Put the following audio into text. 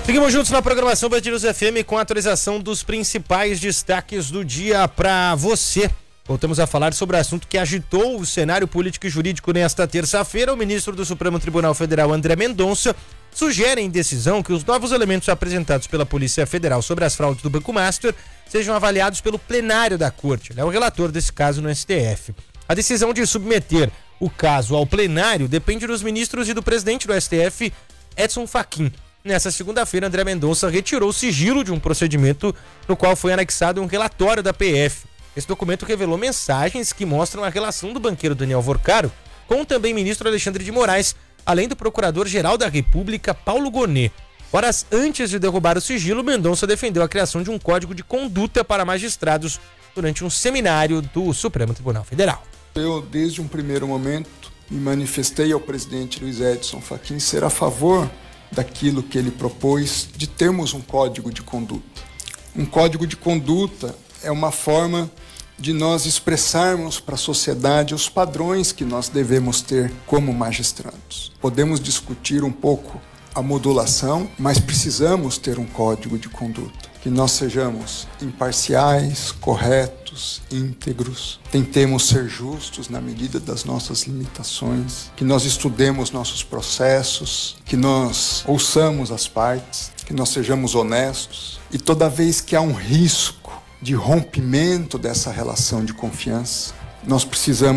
Seguimos juntos na programação Band News FM com a atualização dos principais destaques do dia para você. Voltamos a falar sobre o assunto que agitou o cenário político e jurídico nesta terça-feira. O ministro do Supremo Tribunal Federal, André Mendonça, sugere em decisão que os novos elementos apresentados pela Polícia Federal sobre as fraudes do Banco Master sejam avaliados pelo plenário da Corte. Ele é o relator desse caso no STF. A decisão de submeter o caso ao plenário depende dos ministros e do presidente do STF, Edson Fachin. Nessa segunda-feira, André Mendonça retirou o sigilo de um procedimento no qual foi anexado um relatório da PF. Esse documento revelou mensagens que mostram a relação do banqueiro Daniel Vorcaro com o também ministro Alexandre de Moraes, além do procurador-geral da República, Paulo Gonet. Horas antes de derrubar o sigilo, Mendonça defendeu a criação de um código de conduta para magistrados durante um seminário do Supremo Tribunal Federal. Eu, desde um primeiro momento, me manifestei ao presidente Luiz Edson Fachin ser a favor daquilo que ele propôs de termos um código de conduta. Um código de conduta é uma forma de nós expressarmos para a sociedade os padrões que nós devemos ter como magistrados. Podemos discutir um pouco a modulação, mas precisamos ter um código de conduta. Que nós sejamos imparciais, corretos, íntegros, tentemos ser justos na medida das nossas limitações, que nós estudemos nossos processos, que nós ouçamos as partes, que nós sejamos honestos. E toda vez que há um risco de rompimento dessa relação de confiança, nós precisamos